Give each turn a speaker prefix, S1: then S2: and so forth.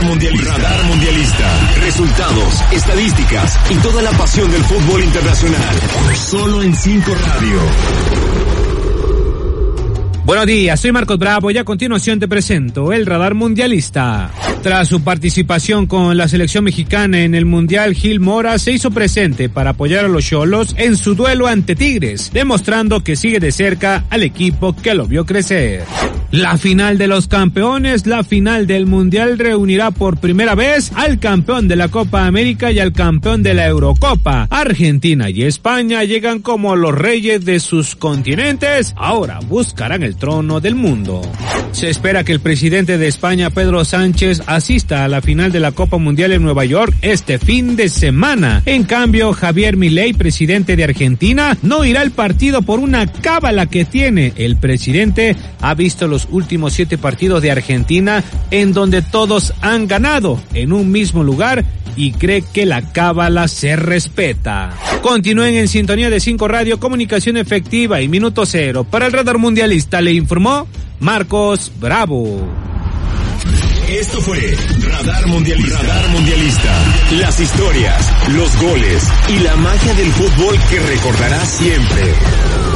S1: Radar Mundialista. Resultados, estadísticas y toda la pasión del fútbol internacional. Solo en 5 Radio.
S2: Buenos días, soy Marcos Bravo y a continuación te presento el Radar Mundialista. Tras su participación con la selección mexicana en el Mundial, Gil Mora se hizo presente para apoyar a los Xolos en su duelo ante Tigres, demostrando que sigue de cerca al equipo que lo vio crecer. La final de los campeones, la final del Mundial reunirá por primera vez al campeón de la Copa América y al campeón de la Eurocopa. Argentina y España llegan como los reyes de sus continentes, ahora buscarán el trono del mundo. Se espera que el presidente de España, Pedro Sánchez, asista a la final de la Copa Mundial en Nueva York este fin de semana. En cambio, Javier Milei, presidente de Argentina, no irá al partido por una cábala que tiene. El presidente ha visto los últimos 7 partidos de Argentina en donde todos han ganado en un mismo lugar y cree que la cábala se respeta. Continúen en sintonía de 5 Radio, comunicación efectiva y minuto cero. Para el Radar Mundialista le informó Marcos Bravo.
S1: Esto fue Radar Mundialista. Las historias, los goles y la magia del fútbol que recordarás siempre.